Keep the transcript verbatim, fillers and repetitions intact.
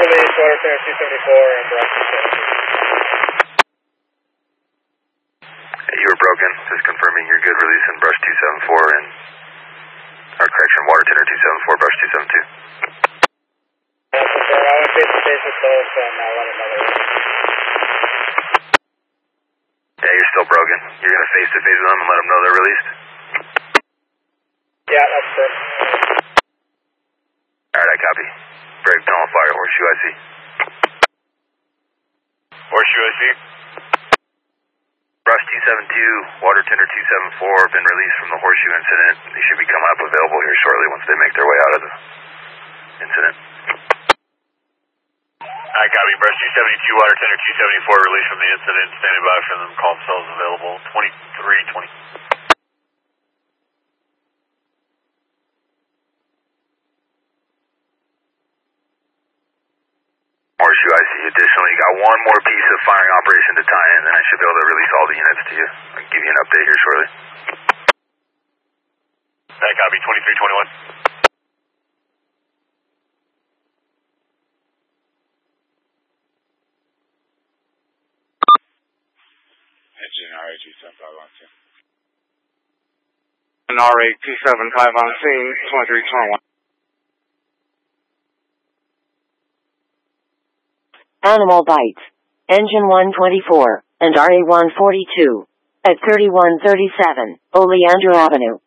release, water center two seventy-four and brush two seventy-two. Hey, you were broken. Just confirming you're good. Release and brush two seventy-four and, or correction, water tender two seventy-four, brush two seventy-two. That's confirmed. I went face to face with both and I'll let them know they're released. Yeah, you're still broken. You're going to face to face with them and let them know they're released? Yeah, that's correct. Alright, I copy. Brave tunnel fire, horseshoe I C. Horseshoe I C. Brush two seventy-two, water tender two seventy-four have been released from the horseshoe incident. They should become up available here shortly once they make their way out of the incident. I copy. Brush two seventy-two, water tender two seventy-four released from the incident. Standing by for them. Call themselves available. twenty-three twenty. Horseshoe I C. Additionally, you got one more piece of firing operation to tie in, then I should be able to release all the units to you. I'll give you an update here shortly. I copy. twenty-three twenty-one. Engine R A two seventy-five on scene. An R A two seventy-five on scene, twenty-three twenty-one. Animal bites. Engine one twenty-four and R A one forty-two at thirty-one thirty-seven Oleander Avenue.